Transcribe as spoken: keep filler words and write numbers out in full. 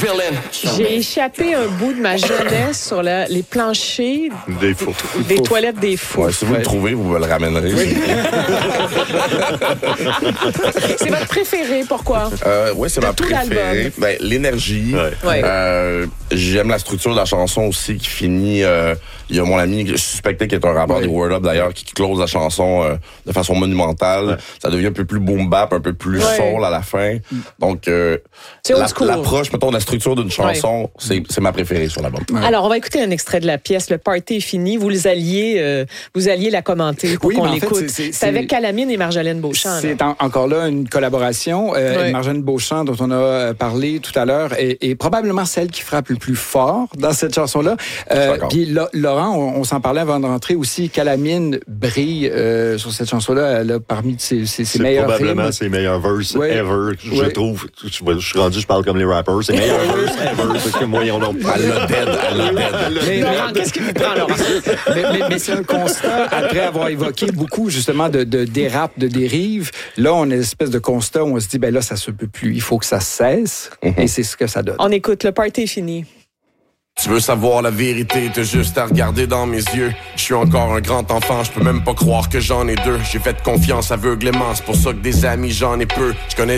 villain. J'ai échappé un bout de ma jeunesse sur la, les planchers Des fous. des toilettes des fous. Ouais, si vous Ouais. le trouvez, vous me le ramènerez. Oui. C'est votre préféré, pourquoi? Euh, oui, c'est De ma tout préférée. l'album. Ben, l'énergie. Ouais. Ouais. Euh, j'aime la structure de la chanson aussi qui finit. Euh, il y a mon ami suspecté qui est un rappeur Ouais. des Word Up d'ailleurs qui close la chanson euh, de façon monumentale. Ouais. Ça devient un peu plus boom bap, un peu plus Ouais. soul à la fin. Donc euh, C'est old la- school. l'approche, mettons, de la structure d'une chanson, c'est, c'est ma préférée sur l'album. Alors, on va écouter un extrait de la pièce. Le party est fini. Vous les alliez, euh, vous alliez la commenter pour Oui, qu'on mais en fait, l'écoute. c'est- c'est- C'est avec Calamine et Marjolaine Beauchamp. là. C'est en- encore là une collaboration. Euh, Ouais. Marjolaine Beauchamp, dont on a euh, parlé tout à l'heure, est, est probablement celle qui frappe le plus fort dans cette chanson-là. Euh, D'accord. Puis Lo- Laurent, on, on s'en parlait avant de rentrer aussi. Calamine brille euh, sur cette chanson-là. Elle a parmi ses, ses, ses C'est meilleurs probablement rimes. ses meilleurs verses Ouais. ever, je Ouais. trouve. Je, je suis rendu, je parle comme les rappers. C'est meilleurs verses ever. Parce que moi, ils ont donc Elle l'a dead, elle l'a dead. Mais- Laurent, qu'est-ce qui vous prend, Laurent? mais, mais- mais c'est un constat, après avoir évoqué beaucoup justement de, de dérapes, de dérives, là, on a une espèce de constat où on se dit, ben là, ça se peut plus, il faut que ça cesse, et c'est ce que ça donne. On écoute. Le party est fini. Tu veux savoir la vérité, t'as juste à regarder dans mes yeux. Je suis encore un grand enfant, je peux même pas croire que j'en ai deux. J'ai fait confiance aveuglément, c'est pour ça que des amis j'en ai peu. Je connais